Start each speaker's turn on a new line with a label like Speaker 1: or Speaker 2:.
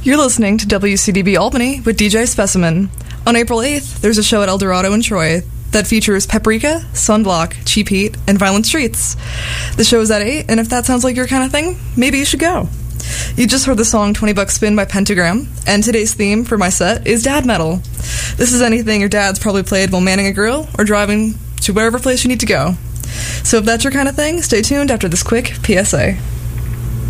Speaker 1: You're listening to WCDB Albany with DJ Specimen. On April 8th, there's a show at El Dorado in Troy that features Paprika, Sunblock, Cheap Heat, and Violent Streets. The show is at 8, and if that sounds like your kind of thing, maybe you should go. You just heard the song 20 Bucks Spin by Pentagram, and today's theme for my set is dad metal. This is anything your dad's probably played while manning a grill or driving to wherever place you need to go. So if that's your kind of thing, stay tuned after this quick PSA.